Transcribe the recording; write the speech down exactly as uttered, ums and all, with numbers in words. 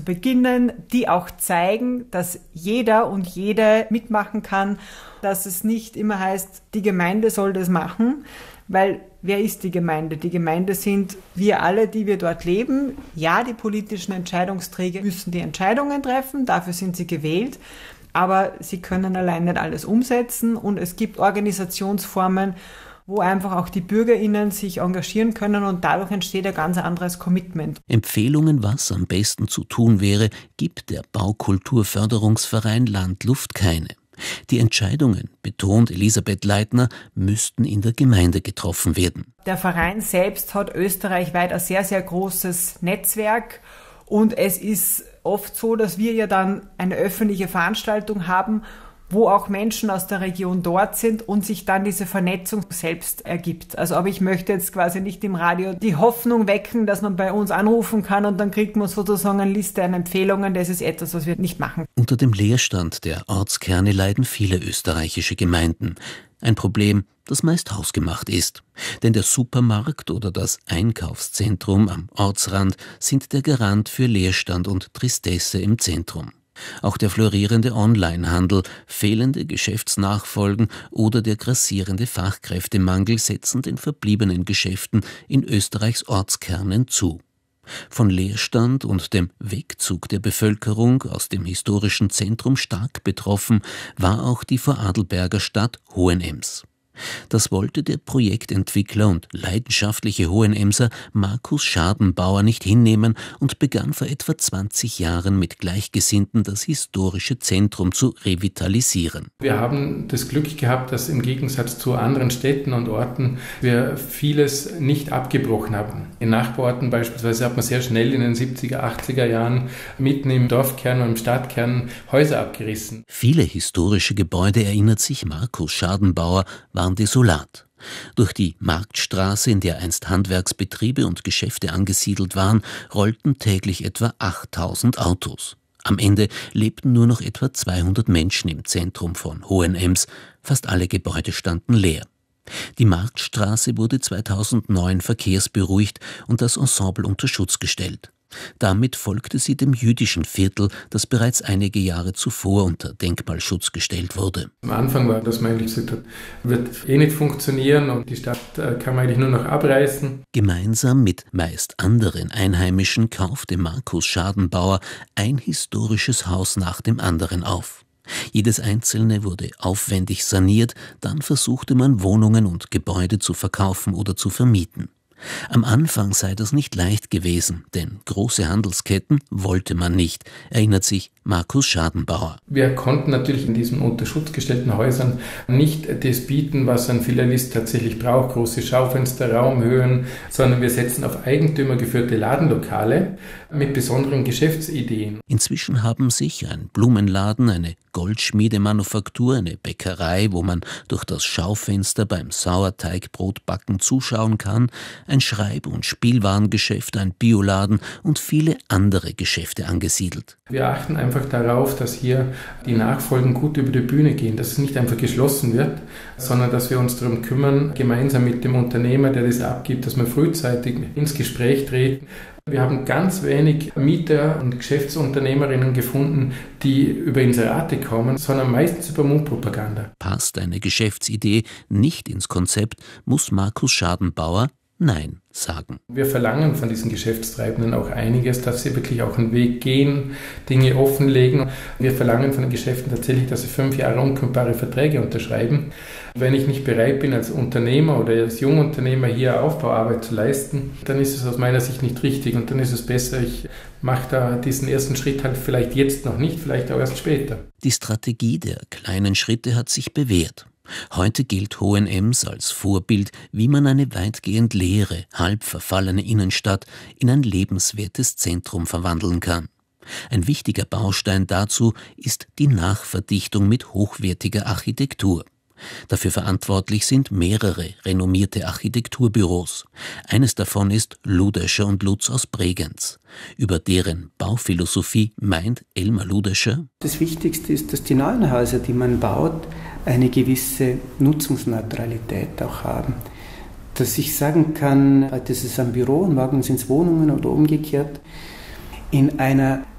beginnen, die auch zeigen, dass jeder und jede mitmachen kann, dass es nicht immer heißt, die Gemeinde soll das machen, weil wer ist die Gemeinde? Die Gemeinde sind wir alle, die wir dort leben. Ja, die politischen Entscheidungsträger müssen die Entscheidungen treffen, dafür sind sie gewählt, aber sie können allein nicht alles umsetzen und es gibt Organisationsformen, wo einfach auch die BürgerInnen sich engagieren können und dadurch entsteht ein ganz anderes Commitment. Empfehlungen, was am besten zu tun wäre, gibt der Baukulturförderungsverein Land Luft keine. Die Entscheidungen, betont Elisabeth Leitner, müssten in der Gemeinde getroffen werden. Der Verein selbst hat österreichweit ein sehr, sehr großes Netzwerk und es ist oft so, dass wir ja dann eine öffentliche Veranstaltung haben, wo auch Menschen aus der Region dort sind und sich dann diese Vernetzung selbst ergibt. Also aber ich möchte jetzt quasi nicht im Radio die Hoffnung wecken, dass man bei uns anrufen kann und dann kriegt man sozusagen eine Liste an Empfehlungen. Das ist etwas, was wir nicht machen. Unter dem Leerstand der Ortskerne leiden viele österreichische Gemeinden. Ein Problem, das meist hausgemacht ist. Denn der Supermarkt oder das Einkaufszentrum am Ortsrand sind der Garant für Leerstand und Tristesse im Zentrum. Auch der florierende Onlinehandel, fehlende Geschäftsnachfolgen oder der grassierende Fachkräftemangel setzen den verbliebenen Geschäften in Österreichs Ortskernen zu. Von Leerstand und dem Wegzug der Bevölkerung aus dem historischen Zentrum stark betroffen war auch die Vorarlberger Stadt Hohenems. Das wollte der Projektentwickler und leidenschaftliche Hohenemser Markus Schadenbauer nicht hinnehmen und begann vor etwa zwanzig Jahren mit Gleichgesinnten das historische Zentrum zu revitalisieren. Wir haben das Glück gehabt, dass im Gegensatz zu anderen Städten und Orten wir vieles nicht abgebrochen haben. In Nachbarorten beispielsweise hat man sehr schnell in den siebziger, achtziger Jahren mitten im Dorfkern und im Stadtkern Häuser abgerissen. Viele historische Gebäude, erinnert sich Markus Schadenbauer, waren desolat. Durch die Marktstraße, in der einst Handwerksbetriebe und Geschäfte angesiedelt waren, rollten täglich etwa achttausend Autos. Am Ende lebten nur noch etwa zweihundert Menschen im Zentrum von Hohenems. Fast alle Gebäude standen leer. Die Marktstraße wurde zweitausendneun verkehrsberuhigt und das Ensemble unter Schutz gestellt. Damit folgte sie dem jüdischen Viertel, das bereits einige Jahre zuvor unter Denkmalschutz gestellt wurde. Am Anfang war das, man eigentlich gesagt hat, wird eh nicht funktionieren und die Stadt kann man eigentlich nur noch abreißen. Gemeinsam mit meist anderen Einheimischen kaufte Markus Schadenbauer ein historisches Haus nach dem anderen auf. Jedes einzelne wurde aufwendig saniert, dann versuchte man Wohnungen und Gebäude zu verkaufen oder zu vermieten. Am Anfang sei das nicht leicht gewesen, denn große Handelsketten wollte man nicht, erinnert sich Markus Schadenbauer. Wir konnten natürlich in diesen unter Schutz gestellten Häusern nicht das bieten, was ein Filialist tatsächlich braucht, große Schaufenster, Raumhöhen, sondern wir setzen auf eigentümergeführte Ladenlokale mit besonderen Geschäftsideen. Inzwischen haben sich ein Blumenladen, eine Goldschmiedemanufaktur, eine Bäckerei, wo man durch das Schaufenster beim Sauerteigbrotbacken zuschauen kann, ein Schreib- und Spielwarengeschäft, ein Bioladen und viele andere Geschäfte angesiedelt. Wir achten einfach darauf, dass hier die Nachfolgen gut über die Bühne gehen, dass es nicht einfach geschlossen wird, sondern dass wir uns darum kümmern, gemeinsam mit dem Unternehmer, der das abgibt, dass wir frühzeitig ins Gespräch treten. Wir haben ganz wenig Mieter und Geschäftsunternehmerinnen gefunden, die über Inserate kommen, sondern meistens über Mundpropaganda. Passt eine Geschäftsidee nicht ins Konzept, muss Markus Schadenbauer Nein sagen. Wir verlangen von diesen Geschäftstreibenden auch einiges, dass sie wirklich auch einen Weg gehen, Dinge offenlegen. Wir verlangen von den Geschäften tatsächlich, dass sie fünf Jahre unkündbare Verträge unterschreiben. Wenn ich nicht bereit bin, als Unternehmer oder als Jungunternehmer hier Aufbauarbeit zu leisten, dann ist es aus meiner Sicht nicht richtig und dann ist es besser, ich mache da diesen ersten Schritt halt vielleicht jetzt noch nicht, vielleicht auch erst später. Die Strategie der kleinen Schritte hat sich bewährt. Heute gilt Hohenems als Vorbild, wie man eine weitgehend leere, halb verfallene Innenstadt in ein lebenswertes Zentrum verwandeln kann. Ein wichtiger Baustein dazu ist die Nachverdichtung mit hochwertiger Architektur. Dafür verantwortlich sind mehrere renommierte Architekturbüros. Eines davon ist Ludescher und Lutz aus Bregenz. Über deren Bauphilosophie meint Elmar Ludescher: Das Wichtigste ist, dass die neuen Häuser, die man baut, eine gewisse Nutzungsneutralität auch haben. Dass ich sagen kann, das ist ein Büro und morgen sind es Wohnungen oder umgekehrt. In einer